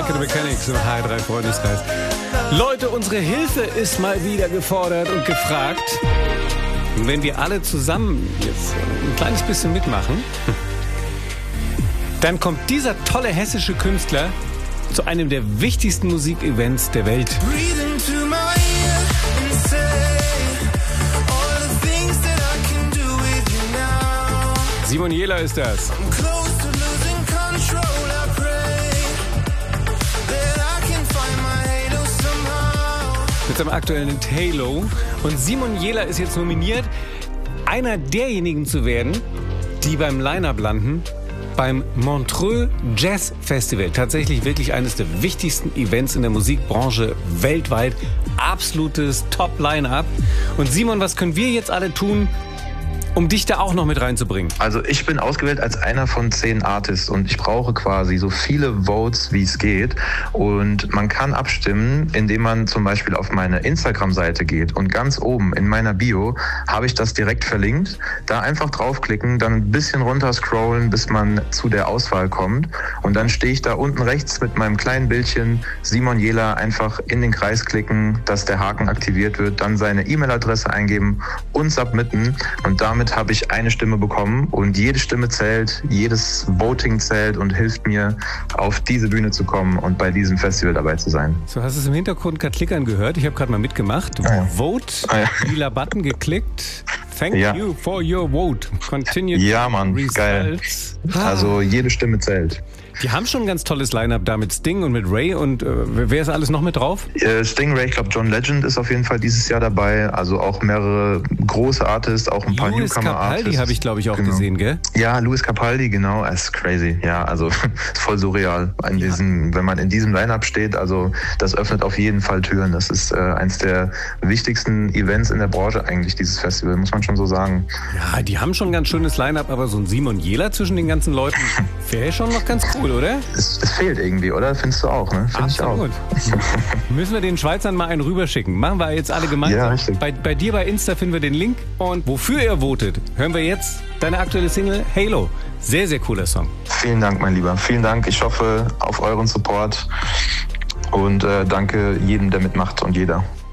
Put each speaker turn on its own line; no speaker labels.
Like a Mechanics im HR3 Freundeskreis. Leute, unsere Hilfe ist mal wieder gefordert und gefragt. Und wenn wir alle zusammen jetzt ein kleines bisschen mitmachen, dann kommt dieser tolle hessische Künstler zu einem der wichtigsten Musikevents der Welt. Simon Jähler ist das. Mit seinem aktuellen Halo. Und Simon Jähler ist jetzt nominiert, einer derjenigen zu werden, die beim Line-Up landen, beim Montreux Jazz Festival. Tatsächlich wirklich eines der wichtigsten Events in der Musikbranche weltweit. Absolutes Top-Line-Up. Und Simon, was können wir jetzt alle tun, um dich da auch noch mit reinzubringen?
Also ich bin ausgewählt als einer von 10 Artists und ich brauche quasi so viele Votes, wie es geht. Und man kann abstimmen, indem man zum Beispiel auf meine Instagram-Seite geht und ganz oben in meiner Bio habe ich das direkt verlinkt. Da einfach draufklicken, dann ein bisschen runter scrollen, bis man zu der Auswahl kommt. Und dann stehe ich da unten rechts mit meinem kleinen Bildchen Simon Jähler, einfach in den Kreis klicken, dass der Haken aktiviert wird, dann seine E-Mail-Adresse eingeben und submitten. Und damit habe ich eine Stimme bekommen und jede Stimme zählt, jedes Voting zählt und hilft mir, auf diese Bühne zu kommen und bei diesem Festival dabei zu sein.
So, hast du es im Hintergrund gerade klickern gehört? Ich habe gerade mal mitgemacht. Vote, lila Button geklickt. Thank you for your vote. Continue.
Ja, Mann, geil. Also jede Stimme zählt.
Die haben schon ein ganz tolles Line-Up da mit Sting und mit Ray und wer ist alles noch mit drauf?
Sting, Ray, ich glaube John Legend ist auf jeden Fall dieses Jahr dabei, also auch mehrere große Artists, auch ein paar Newcomer-Artists.
Capaldi habe ich glaube ich auch gesehen, gell?
Ja, Louis Capaldi, genau, das ist crazy, ja, also ist voll surreal, wenn man in diesem Line-Up steht, also das öffnet auf jeden Fall Türen, das ist eins der wichtigsten Events in der Branche eigentlich, dieses Festival, muss man schon so sagen.
Ja, die haben schon ein ganz schönes Line-Up, aber so ein Simon Jähler zwischen den ganzen Leuten wäre schon noch ganz cool. Oder?
Es fehlt irgendwie, oder? Findest du auch, ne? Find
Absolut. Ich auch. Müssen wir den Schweizern mal einen rüberschicken. Machen wir jetzt alle gemeinsam.
Ja, richtig.
Bei dir bei Insta finden wir den Link. Und wofür ihr votet, hören wir jetzt deine aktuelle Single Halo. Sehr, sehr cooler Song.
Vielen Dank, mein Lieber. Vielen Dank. Ich hoffe auf euren Support. Und danke jedem, der mitmacht und jeder.